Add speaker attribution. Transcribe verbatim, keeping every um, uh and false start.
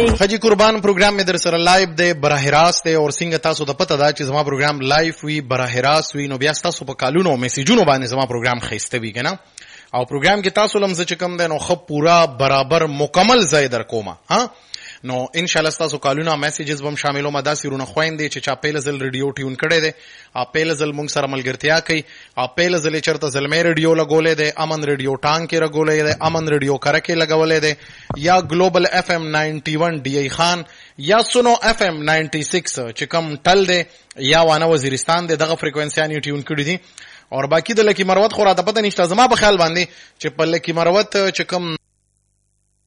Speaker 1: خجی قربان پروگرام میں در سره لایو دی براه راست دی اور څنګه تاسو د پته دا چې زما پروگرام لایو وی براه راست وی نو بیا تاسو په کالونو میسجونو باندې زما پروگرام خسته وی کنه او پروگرام کې تاسو لمزه چې کم دی نو خپ پورا برابر مکمل ځای در کومه ها نو ان شاء الله تاسو کالونه میسجز بم شاملو مدا سیرونه خويندې چې چا پیل زل ریډیو ټیون کړي دي ا پیل زل مونږ سره ملګرتیا کوي ا پیل زل چرته زلمې ریډیو لګولې دي امن ریډیو ټانګ کې لګولې دي امن ریډیو کرکه لګولې دي یا ګلوبل اف ام اکیانوي ډی ای خان یا سونو اف ام छियानवे چې کم ټل دي یا وانه وزیرستان دي دغه فریکوئنسي ټیون کړي دي اور باقی د لکی مروت خورا د پته نشته زما په خیال باندې چې په لکی مروت چې کم